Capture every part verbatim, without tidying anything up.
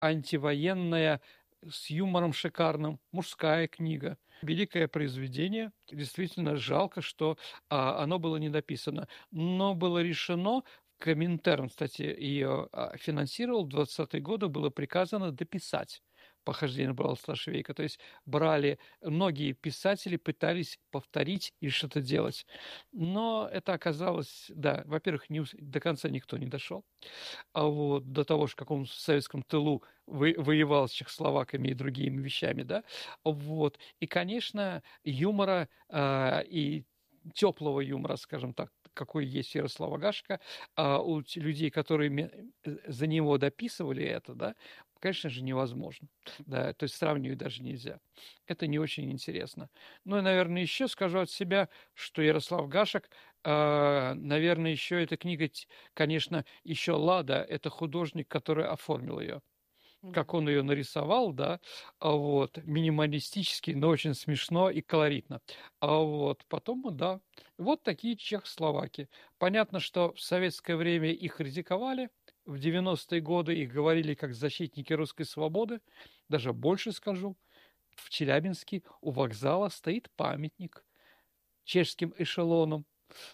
антивоенная, с юмором шикарным, мужская книга. Великое произведение. Действительно жалко, что а, оно было не дописано. Но было решено, Коминтерн, кстати, ее а, финансировал, в двадцатые годы было приказано дописать «Похождение Бравлстар Швейка». То есть брали, многие писатели пытались повторить и что-то делать. Но это оказалось, да, во-первых, не, ус- до конца никто не дошел. А вот до того, что в каком советском тылу вы, воевал с чехословаками и другими вещами, да, вот. И, конечно, юмора а, и теплого юмора, скажем так, какой есть Ярослава Гашка, а у те- людей, которые ме- за него дописывали это, да, конечно же, невозможно. Да, то есть сравнивать даже нельзя. Это не очень интересно. Ну и, наверное, еще скажу от себя, что Ярослав Гашек, а, наверное, еще эта книга, т- конечно, еще Лада, это художник, который оформил ее, как он ее нарисовал, да, а вот, минималистически, но очень смешно и колоритно. А вот потом, да, вот такие чехословаки. Понятно, что в советское время их критиковали, в девяностые годы их говорили как защитники русской свободы, даже больше скажу, в Челябинске у вокзала стоит памятник чешским эшелонам,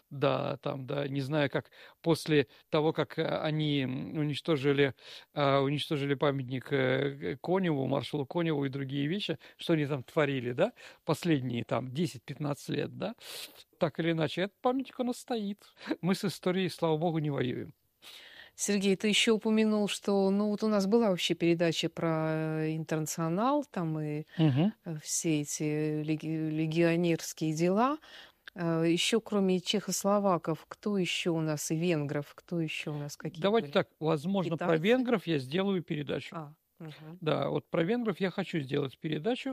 да, там, да, не знаю, как после того, как э, они уничтожили, а, уничтожили памятник э, Коневу, маршалу Коневу и другие вещи, что они там творили, да, последние там десять-пятнадцать лет, да, так или иначе, этот памятник у нас стоит. Мы с историей, слава богу, не воюем. Сергей, ты еще упомянул, что, ну, вот у нас была вообще передача про э, интернационал, там и Мгм. э, все эти леги- легионерские дела. Э, Еще кроме чехословаков, кто еще у нас и венгров, кто еще у нас какие Давайте были? так, возможно, про Китайцы? венгров я сделаю передачу. А, мгм. Да, вот про венгров я хочу сделать передачу.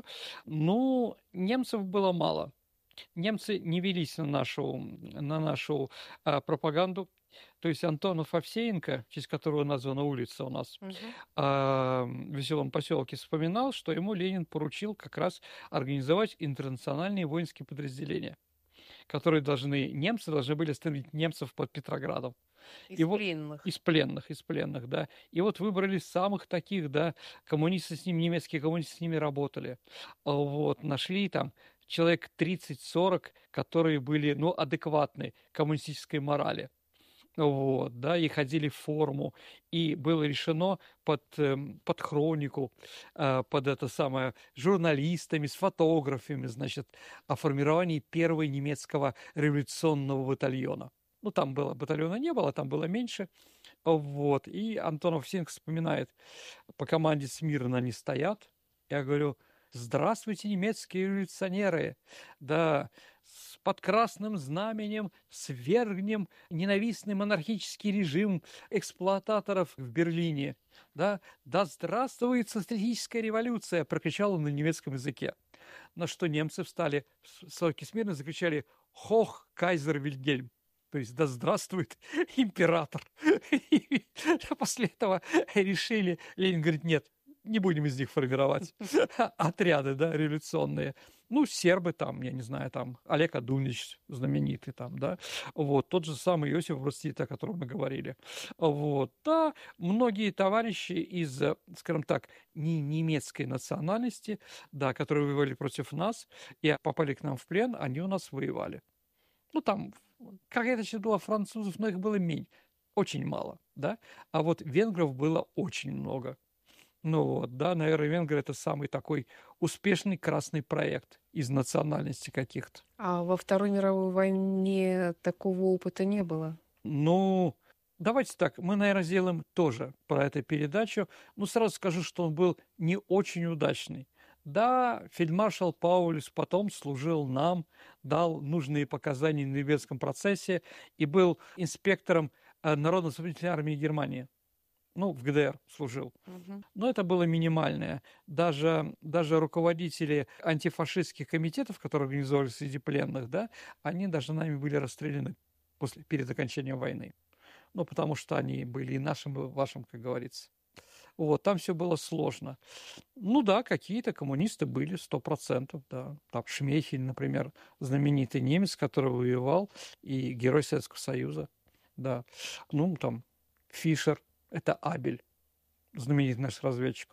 Ну, немцев было мало. Немцы не велись на нашу, на нашу а, пропаганду. То есть Антонов Овсеенко, в честь которого названа улица у нас, Мгм. а, в веселом поселке, вспоминал, что ему Ленин поручил как раз организовать интернациональные воинские подразделения, которые должны, немцы должны были остановить немцев под Петроградом. И Из вот пленных. из пленных, из пленных, да. И вот выбрали самых таких, да, коммунисты с ними, немецкие коммунисты с ними работали. А вот, нашли там человек тридцать-сорок, которые были, ну, адекватны коммунистической морали. Вот, да, и ходили в форму, и было решено под, эм, под хронику, э, под это самое, журналистами, с фотографами, значит, о формировании первого немецкого революционного батальона. Ну, там было, батальона не было, там было меньше, вот, и Антонов Синг вспоминает, по команде смирно они стоят, я говорю: здравствуйте, немецкие революционеры, да, с- под красным знаменем свергнем ненавистный монархический режим эксплуататоров в Берлине, да, да здравствует социалистическая революция, прокричал он на немецком языке. На что немцы встали, с- стойки смирно закричали: «Хох, кайзер Вильгельм!» То есть «Да здравствует император!» И после этого решили, Ленин говорит: нет, не будем из них формировать отряды, да, революционные. Ну, сербы там, я не знаю, там Олег Адунич знаменитый там, да, вот, тот же самый Иосиф Брод Тита, о котором мы говорили. Вот, да, многие товарищи из, э, скажем так, не немецкой национальности, да, которые воевали против нас и попали к нам в плен, они у нас воевали. Ну, там какая-то часть была французов, но их было меньше, очень мало, да. А вот венгров было очень много. Ну вот, да, наверное, венгры – это самый такой успешный красный проект из национальности каких-то. А во Второй мировой войне такого опыта не было. Ну, давайте так, мы, наверное, сделаем тоже про эту передачу. Ну, сразу скажу, что он был не очень удачный. Да, фельдмаршал Паулюс потом служил нам, дал нужные показания на немецком процессе и был инспектором э, Народно-освободительной армии Германии. Ну, в ГДР служил. Мгм. Но это было минимальное. Даже, даже руководители антифашистских комитетов, которые организовали среди пленных, да, они даже нами были расстреляны после, перед окончанием войны. Ну, потому что они были и нашим, и вашим, как говорится. Вот, там все было сложно. Ну да, какие-то коммунисты были, сто процентов, да. Там Шмейхель, например, знаменитый немец, который воевал, и герой Советского Союза, да. Ну, там Фишер, это Абель, знаменитый наш разведчик.